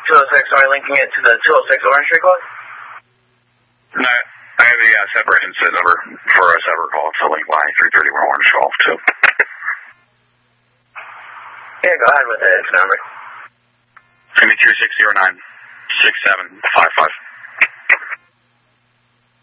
206, are you linking it to the 206 Orange Street call? No, I have a separate incident number for a separate call. It's a link line 331 Orange Golf, too. Yeah, go ahead with the number. Give me 2609-6755.